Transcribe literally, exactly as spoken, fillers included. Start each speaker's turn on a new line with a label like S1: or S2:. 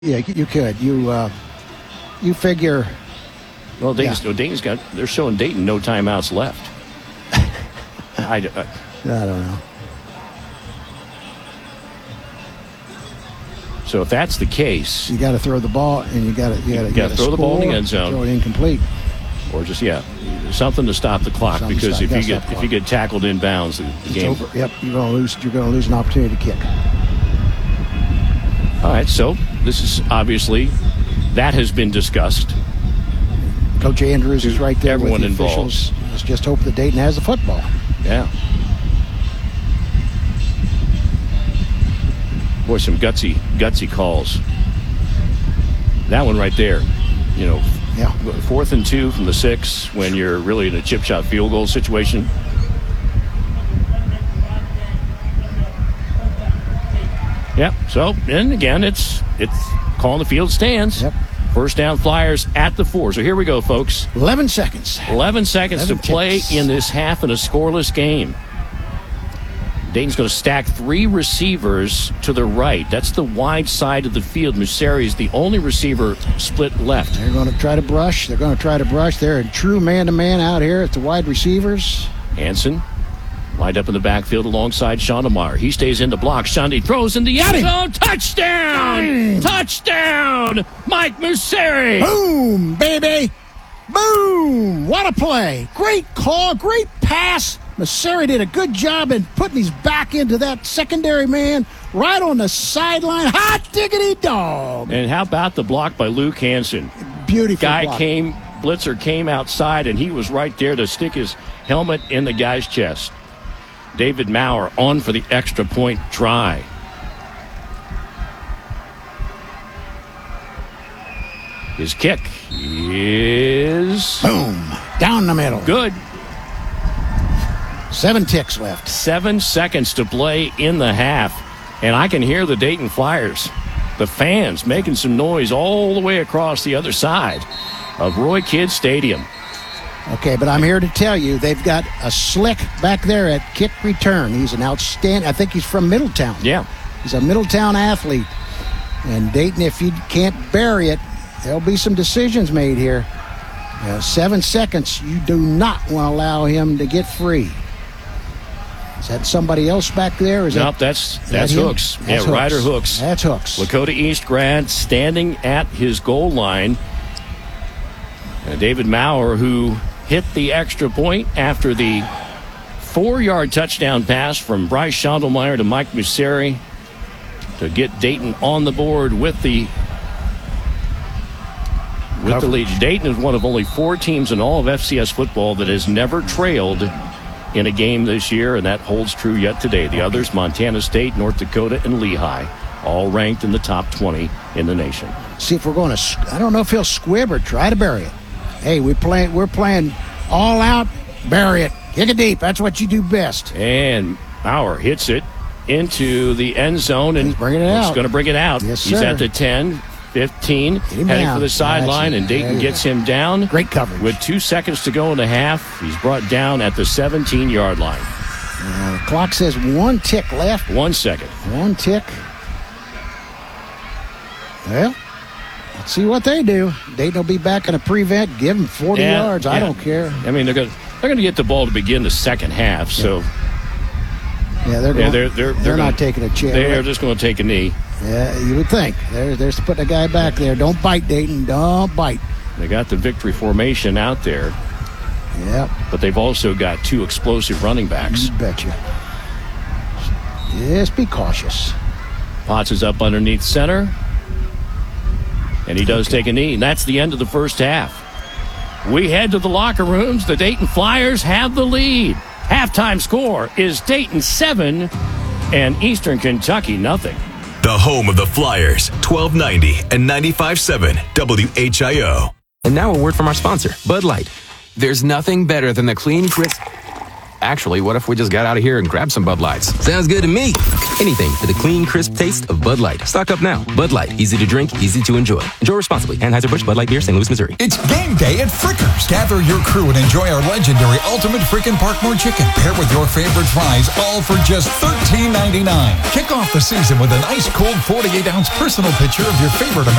S1: Yeah, you could. You uh, you figure.
S2: Well, Dayton's,
S1: yeah.
S2: Dayton's got. They're showing Dayton no timeouts left. I, uh,
S1: I don't know.
S2: So if that's the case,
S1: you got to throw the ball, and you got to you got to
S2: throw the ball in the end zone,
S1: throw it incomplete,
S2: or just yeah, something to stop the clock.
S1: Something
S2: because
S1: stop,
S2: if you get if you get tackled in bounds, the, the game.
S1: Over. Yep, you're going to lose. You're going to lose an opportunity to kick.
S2: All right, so this is obviously that has been discussed.
S1: Coach Andrews is right there
S2: Everyone
S1: with the
S2: involved.
S1: officials. Let's just hope that Dayton has the football.
S2: Yeah. Boy, some gutsy, gutsy calls. That one right there, you know,
S1: yeah.
S2: fourth and two from the six when you're really in a chip shot field goal situation. Yep. So, and again, it's it's calling the field stands.
S1: Yep.
S2: First down, Flyers at the four. So here we go, folks.
S1: Eleven seconds.
S2: Eleven seconds
S1: Eleven
S2: to play
S1: ticks.
S2: in this half in a scoreless game. Dayton's going to stack three receivers to the right. That's the wide side of the field. Museri is the only receiver split left.
S1: They're going to try to brush. They're going to try to brush. They're in true man-to-man out here at the wide receivers.
S2: Hansen lined up in the backfield alongside Schondemeyer. He stays in the block. Shondy throws in the end zone. Touchdown!
S1: Bang.
S2: Touchdown! Mike Museri.
S1: Boom, baby. Boom. What a play. Great call. Great pass. Museri did a good job in putting his back into that secondary man right on the sideline. Hot diggity dog.
S2: And how about the block by Luke Hansen?
S1: Beautiful
S2: Guy
S1: block.
S2: came, blitzer came outside, and he was right there to stick his helmet in the guy's chest. David Maurer on for the extra point try. His kick is
S1: boom, down the middle.
S2: Good.
S1: Seven ticks left.
S2: Seven seconds to play in the half. And I can hear the Dayton Flyers, the fans, making some noise all the way across the other side of Roy Kidd Stadium.
S1: Okay, but I'm here to tell you they've got a slick back there at kick return. He's an outstanding, I think he's from Middletown.
S2: Yeah.
S1: He's a Middletown athlete. And Dayton, if you can't bury it, there'll be some decisions made here. Uh, seven seconds, you do not want to allow him to get free. Is that somebody else back there? Is
S2: nope,
S1: that,
S2: that's
S1: is
S2: that's
S1: that
S2: Hooks.
S1: That's
S2: yeah,
S1: Hooks.
S2: Ryder Hooks.
S1: That's Hooks.
S2: Lakota East grad standing at his goal line. And David Maurer, who hit the extra point after the four-yard touchdown pass from Bryce Schondemeyer to Mike Museri to get Dayton on the board with the with the lead. Dayton is one of only four teams in all of F C S football that has never trailed in a game this year, and that holds true yet today. The others, Montana State, North Dakota, and Lehigh, all ranked in the top twenty in the nation.
S1: See if we're going to, I don't know if he'll squib or try to bury it. Hey, we play, we're playing all out, bury it. Kick it deep. That's what you do best.
S2: And Maurer hits it into the end zone, and
S1: He's bringing it
S2: He's
S1: out.
S2: going to bring it out.
S1: Yes,
S2: He's
S1: sir.
S2: at the ten, fifteen,
S1: him
S2: heading
S1: down.
S2: for the sideline,
S1: That's
S2: and
S1: it.
S2: Dayton
S1: There you
S2: gets
S1: go.
S2: him down.
S1: Great coverage.
S2: With two seconds to go in the half, he's brought down at the seventeen-yard line.
S1: Uh, the clock says one tick left.
S2: One second.
S1: One tick. Well, let's see what they do. Dayton will be back in a prevent. Give them forty
S2: Yeah,
S1: yards. I
S2: yeah.
S1: don't care.
S2: I mean, they're going they're going to get the ball to begin the second half, so
S1: Yeah, they're
S2: yeah,
S1: going,
S2: they're they're
S1: they're,
S2: they're
S1: not
S2: gonna,
S1: taking a chance.
S2: They're just going to take a knee.
S1: Yeah, you would think. They're, they're putting a guy back there. Don't bite, Dayton. Don't bite.
S2: They got the victory formation out there,
S1: Yep,
S2: but they've also got two explosive running backs.
S1: you betcha. Just be cautious.
S2: Potts is up underneath center, and he does take a knee. And that's the end of the first half. We head to the locker rooms. The Dayton Flyers have the lead. Halftime score is Dayton seven and Eastern Kentucky nothing.
S3: The home of the Flyers, twelve ninety and ninety-five point seven W H I O.
S4: And now a word from our sponsor, Bud Light. There's nothing better than the clean, crisp... Actually, what if we just got out of here and grabbed some Bud Lights?
S5: Sounds good to me. Anything for the clean, crisp taste of Bud Light. Stock up now. Bud Light. Easy to drink, easy to enjoy. Enjoy responsibly. Anheuser-Busch Bud Light Beer, Saint Louis, Missouri.
S6: It's game day at Frickers. Gather your crew and enjoy our legendary Ultimate Frickin' Parkmore Chicken. Pair with your favorite fries, all for just thirteen ninety-nine. Kick off the season with an ice-cold forty-eight ounce personal picture of your favorite American